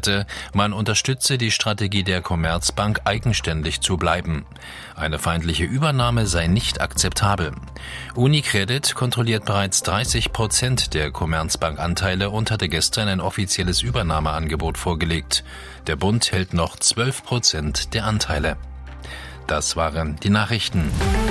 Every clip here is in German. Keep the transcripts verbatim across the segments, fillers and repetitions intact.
erklärte, man unterstütze die Strategie der Commerzbank, eigenständig zu bleiben. Eine feindliche Übernahme sei nicht akzeptabel. UniCredit kontrolliert bereits dreißig Prozent der Commerzbank-Anteile und hatte gestern ein offizielles Übernahmeangebot vorgelegt. Der Bund hält noch zwölf Prozent der Anteile. Das waren die Nachrichten.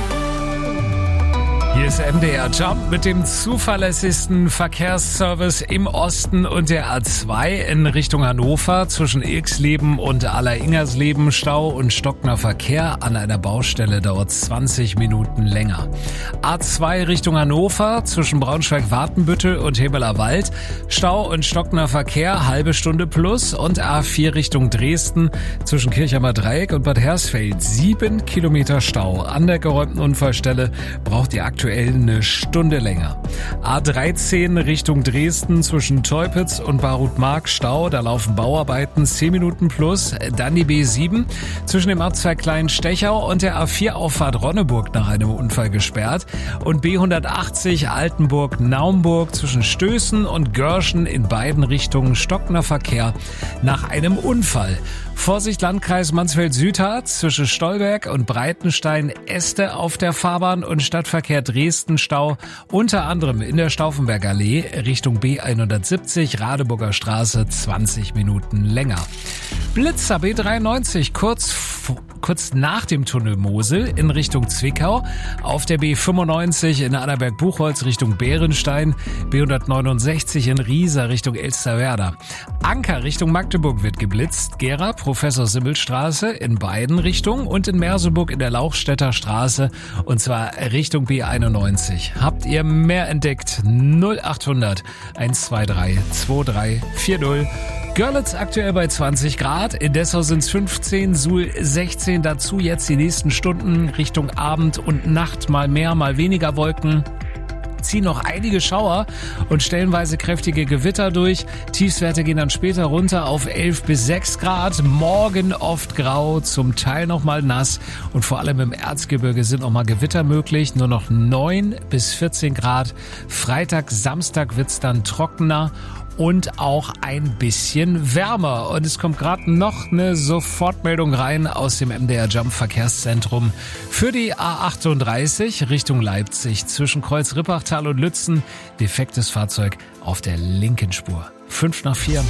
Hier ist M D R Jump mit dem zuverlässigsten Verkehrsservice im Osten und der A zwei in Richtung Hannover zwischen Ilksleben und Allersingersleben. Stau und stockender Verkehr an einer Baustelle dauert zwanzig Minuten länger. A zwei Richtung Hannover zwischen Braunschweig-Watenbüttel und Hebelerwald. Stau und stockender Verkehr, halbe Stunde plus. Und A vier Richtung Dresden zwischen Kirchheimer Dreieck und Bad Hersfeld. Sieben Kilometer Stau. An der geräumten Unfallstelle braucht ihr aktuell eine Stunde länger. A dreizehn Richtung Dresden zwischen Teupitz und Barut-Mark Stau, da laufen Bauarbeiten, zehn Minuten plus. Dann die B sieben zwischen dem Ortsteil Klein-Stechau und der A vier Auffahrt Ronneburg nach einem Unfall gesperrt und B hundertachtzig Altenburg-Naumburg zwischen Stößen und Görschen in beiden Richtungen stockender Verkehr nach einem Unfall. Vorsicht Landkreis Mansfeld-Südharz zwischen Stolberg und Breitenstein Äste auf der Fahrbahn und Stadtverkehr Dresden Stau, unter anderem in der Stauffenbergallee Richtung B hundertsiebzig Radeburger Straße zwanzig Minuten länger. Blitzer B dreiundneunzig kurz kurz nach dem Tunnel Mosel in Richtung Zwickau, auf der B fünfundneunzig in Annaberg-Buchholz Richtung Bärenstein, B hundertneunundsechzig in Riesa Richtung Elsterwerda. Anker Richtung Magdeburg wird geblitzt, Gera Professor-Simmel-Straße in beiden Richtungen und in Merseburg in der Lauchstädter Straße und zwar Richtung B einundneunzig. Habt ihr mehr entdeckt? null achthundert eins zwei drei zwei drei vier null. Görlitz aktuell bei zwanzig Grad, in Dessau sind es fünfzehn, Suhl sechzehn, dazu jetzt die nächsten Stunden Richtung Abend und Nacht mal mehr, mal weniger Wolken. Ziehen noch einige Schauer und stellenweise kräftige Gewitter durch. Tiefstwerte gehen dann später runter auf elf bis sechs Grad. Morgen oft grau, zum Teil nochmal nass und vor allem im Erzgebirge sind nochmal Gewitter möglich. Nur noch neun bis vierzehn Grad. Freitag, Samstag wird's dann trockener und auch ein bisschen wärmer. Und es kommt gerade noch eine Sofortmeldung rein aus dem M D R Jump Verkehrszentrum für die A achtunddreißig Richtung Leipzig zwischen Kreuz-Rippachtal und Lützen. Defektes Fahrzeug auf der linken Spur. Fünf nach vier.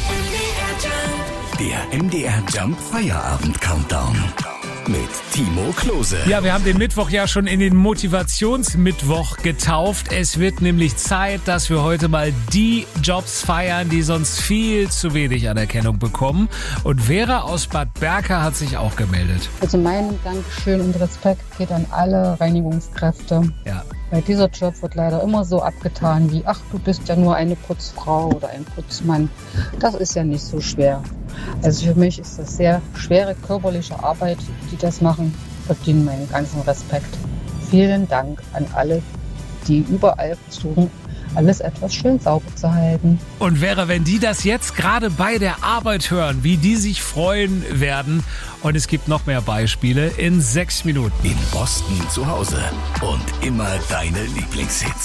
Der M D R Jump Feierabend Countdown mit Timo Klose. Ja, wir haben den Mittwoch ja schon in den Motivationsmittwoch getauft. Es wird nämlich Zeit, dass wir heute mal die Jobs feiern, die sonst viel zu wenig Anerkennung bekommen. Und Vera aus Bad Berka hat sich auch gemeldet. Also mein Dankeschön und Respekt geht an alle Reinigungskräfte. Ja. Weil dieser Job wird leider immer so abgetan wie, ach, du bist ja nur eine Putzfrau oder ein Putzmann. Das ist ja nicht so schwer. Also für mich ist das sehr schwere körperliche Arbeit, die das machen, verdienen meinen ganzen Respekt. Vielen Dank an alle, die überall versuchen, alles etwas schön sauber zu halten. Und Vera, wenn die das jetzt gerade bei der Arbeit hören, wie die sich freuen werden. Und es gibt noch mehr Beispiele in sechs Minuten. In Boston zu Hause und immer deine Lieblingshits.